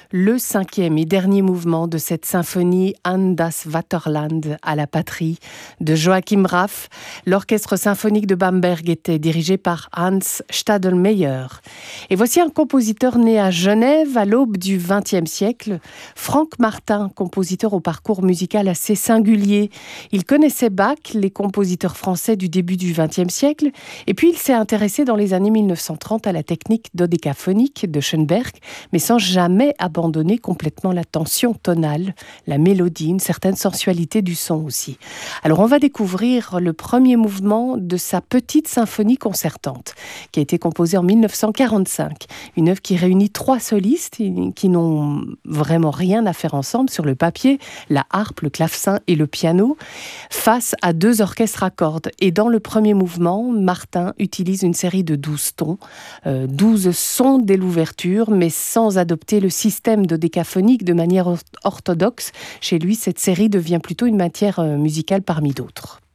le cinquième et dernier mouvement de cette symphonie An das Vaterland, à la patrie, de Joachim Raff. L'orchestre symphonique de Bamberg était dirigé par Hans Stadelmeyer. Et voici un compositeur né à Genève à l'aube du XXe siècle, Franck Martin, compositeur au parcours musical assez singulier. Il connaissait Bach, les compositeurs français du début du XXe siècle, et puis il s'est intéressé dans les années 1930 à la technique dodécaphonique de Schoenberg, mais sans jamais abandonner complètement la tension tonale, la mélodie, une certaine sensualité du son aussi. Alors on va découvrir le premier mouvement de sa petite symphonie concertante, qui a été composée en 1945. Une œuvre qui réunit 3 solistes qui n'ont vraiment rien à faire ensemble sur le papier, la harpe, le clavecin et le piano, face à 2 orchestres à cordes. Et dans le premier mouvement, Martin utilise une série de 12 tons, 12 sons dès l'ouverture, mais sans adopter le système dodécaphonique de manière orthodoxe. Chez lui, cette série devient plutôt une matière musicale parmi d'autres.